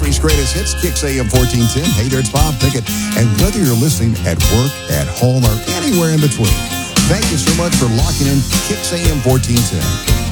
country's greatest hits, Kicks AM 1410. Hey there, it's Bob Pickett. And whether you're listening at work, at home, or anywhere in between, thank you so much for locking in Kicks AM 1410.